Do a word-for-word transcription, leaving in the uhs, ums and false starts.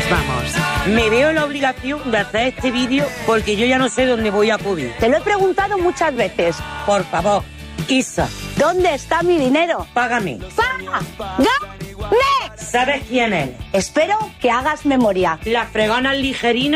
Vamos, me veo la obligación de hacer este vídeo porque yo ya no sé dónde voy a acudir. Te lo he preguntado muchas veces. Por favor, Isa, ¿Dónde está mi dinero? págame. ¡Págame! ¿Sabes quién es? Espero que hagas memoria. Las freganas ligerinas.